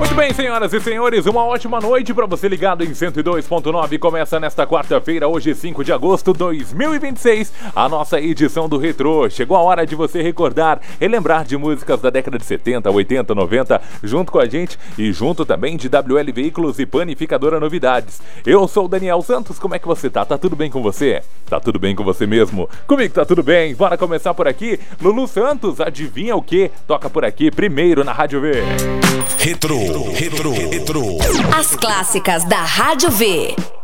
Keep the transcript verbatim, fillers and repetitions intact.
Bem, senhoras e senhores, uma ótima noite para você ligado em cento e dois ponto nove. Começa nesta quarta-feira, hoje cinco de agosto de dois mil e vinte e seis, a nossa edição do Retrô. Chegou a hora de você recordar e lembrar de músicas da década de setenta, oitenta, noventa, junto com a gente e junto também de W L Veículos e Panificadora Novidades. Eu sou o Daniel Santos, como é que você tá? Tá tudo bem com você? Tá tudo bem com você mesmo? Comigo tá tudo bem, bora começar por aqui. Lulu Santos, adivinha o que? Toca por aqui primeiro na Rádio V. Retrô. Retro, retro. As clássicas da Rádio V.